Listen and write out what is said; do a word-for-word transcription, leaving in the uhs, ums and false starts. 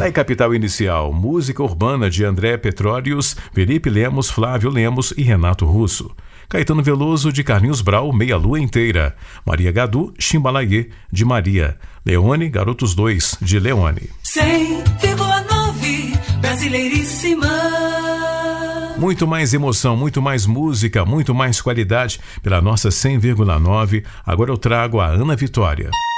Na Capital Inicial, música urbana de André Petróleos, Felipe Lemos, Flávio Lemos e Renato Russo. Caetano Veloso, de Carlinhos Brau, Meia Lua Inteira. Maria Gadu, Chimbalaie, de Maria. Leone, Garotos dois, de Leone. cem vírgula nove Brasileiríssima. Muito mais emoção, muito mais música, muito mais qualidade pela nossa cem vírgula nove. Agora eu trago a Ana Vitória.